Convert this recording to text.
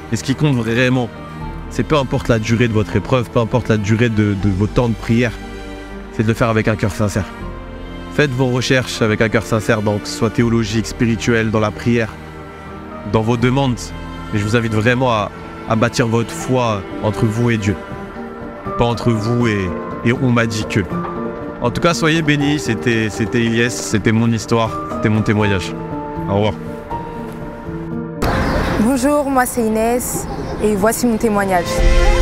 Et ce qui compte vraiment, c'est peu importe la durée de votre épreuve, peu importe la durée de vos temps de prière, c'est de le faire avec un cœur sincère. Faites vos recherches avec un cœur sincère, donc que ce soit théologique, spirituel, dans la prière, dans vos demandes. Et je vous invite vraiment à bâtir votre foi entre vous et Dieu. Pas entre vous et on m'a dit que. En tout cas, soyez bénis, c'était Ilyes, c'était mon histoire, c'était mon témoignage. Au revoir. Bonjour, moi c'est Inès et voici mon témoignage.